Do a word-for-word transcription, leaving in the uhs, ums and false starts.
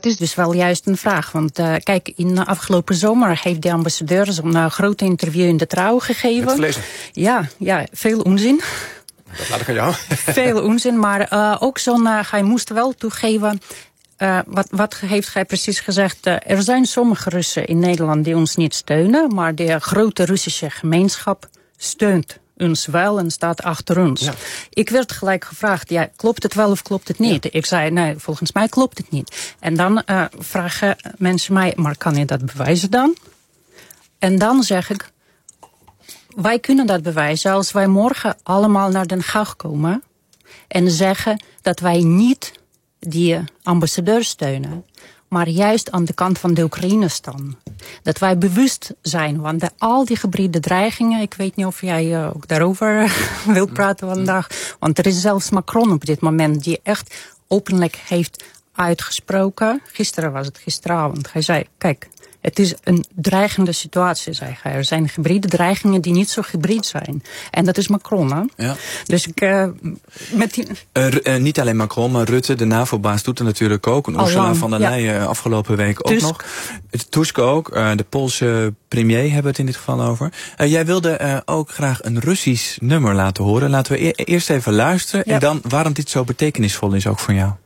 dat is dus wel juist een vraag. Want uh, kijk, in de afgelopen zomer heeft de ambassadeur zo'n uh, groot interview in de Trouw gegeven. Met ja, ja, veel onzin. Dat laat ik aan jou. Veel onzin, maar uh, ook zo'n, uh, hij moest wel toegeven. Uh, wat, wat heeft hij precies gezegd? Uh, er zijn sommige Russen in Nederland die ons niet steunen, maar de grote Russische gemeenschap steunt ons wel en staat achter ons. Ja. Ik werd gelijk gevraagd, ja, klopt het wel of klopt het niet? Ja. Ik zei, nee, volgens mij klopt het niet. En dan uh, vragen mensen mij, maar kan je dat bewijzen dan? En dan zeg ik, wij kunnen dat bewijzen als wij morgen allemaal naar Den Haag komen en zeggen dat wij niet die ambassadeur steunen, maar juist aan de kant van de Oekraïne staan. Dat wij bewust zijn, want de, al die hybride dreigingen, ik weet niet of jij uh, ook daarover wilt praten vandaag, want er is zelfs Macron op dit moment die echt openlijk heeft uitgesproken. Gisteren was het, gisteravond. Hij zei, kijk, het is een dreigende situatie, zei hij. Er zijn hybride dreigingen die niet zo hybrid zijn. En dat is Macron, hè? Ja. Dus ik... Uh, met die... Uh, uh, niet alleen Macron, maar Rutte, de NAVO-baas, doet het natuurlijk ook. En Ursula van der Leyen ja. afgelopen week ook Tusk. nog. Tusk ook. Uh, de Poolse premier hebben we het in dit geval over. Uh, jij wilde uh, ook graag een Russisch nummer laten horen. Laten we e- eerst even luisteren. Ja. En dan waarom dit zo betekenisvol is ook voor jou.